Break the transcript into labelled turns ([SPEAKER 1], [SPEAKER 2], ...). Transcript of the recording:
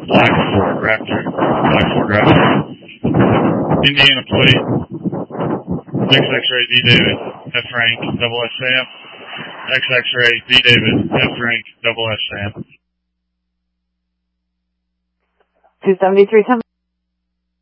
[SPEAKER 1] Black Ford Raptor. Indiana plate. X-Ray D David F Frank double S Sam. X-Ray D David F Frank double S Sam.
[SPEAKER 2] 273.